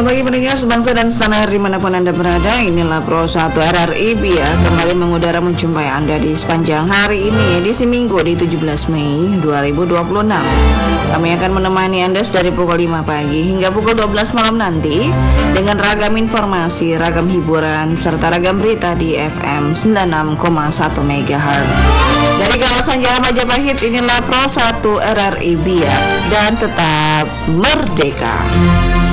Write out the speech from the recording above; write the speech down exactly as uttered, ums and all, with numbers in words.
Selamat pagi pendengar sebangsa dan setanah air dimanapun Anda berada. Inilah Pro satu R R I Biar kembali mengudara menjumpai Anda di sepanjang hari ini, edisi Minggu di tujuh belas Mei dua ribu dua puluh enam. Kami akan menemani Anda dari pukul lima pagi hingga pukul dua belas malam nanti dengan ragam informasi, ragam hiburan, serta ragam berita di F M sembilan puluh enam koma satu MHz. Dari kawasan Jalan Majapahit, inilah Pro satu R R I Biar dan tetap merdeka.